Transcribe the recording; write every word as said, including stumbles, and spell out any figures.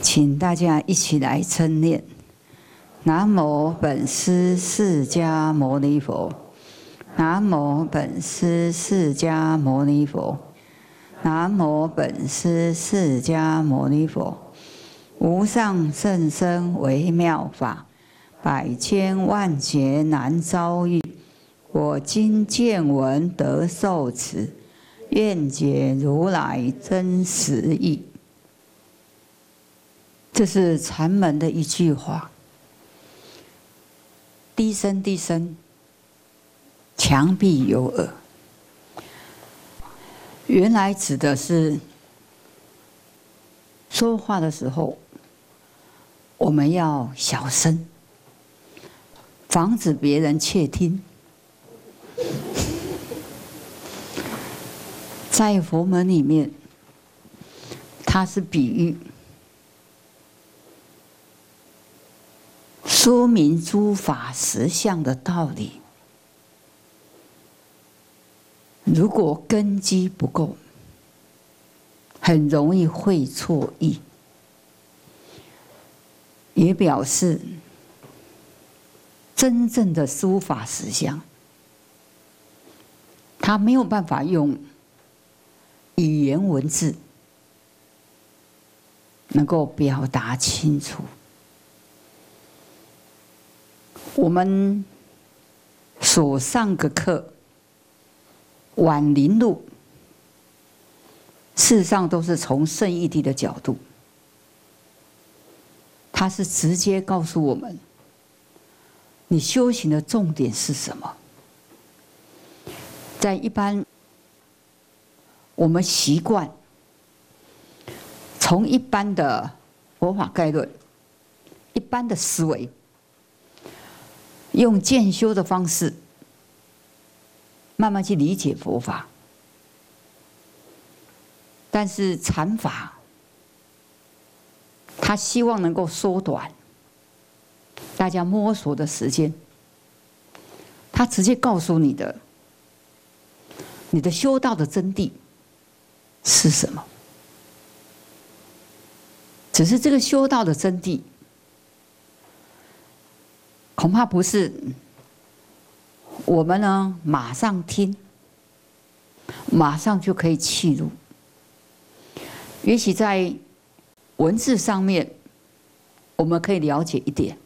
请大家一起来称念：南无本师释迦牟尼佛，南无本师释迦牟尼佛，南无本师释迦牟尼佛。无上甚深微妙法，百千万劫难遭遇。我今见闻得受持，愿解如来真实义。这是禅门的一句话，低声低声，墙壁有耳。原来指的是说话的时候，我们要小声，防止别人窃听。在佛门里面，它是比喻，说明诸法实相的道理。如果根基不够，很容易会错意，也表示真正的诸法实相，他没有办法用语言文字能够表达清楚。我们所上个课晚林路，事实上都是从圣义谛的角度，他是直接告诉我们，你修行的重点是什么。在一般我们习惯从一般的佛法概论、一般的思维，用渐修的方式慢慢去理解佛法，但是禅法他希望能够缩短大家摸索的时间，他直接告诉你的，你的修道的真谛是什么？只是这个修道的真谛，恐怕不是我们呢马上听，马上就可以契入。也许在文字上面，我们可以了解一点，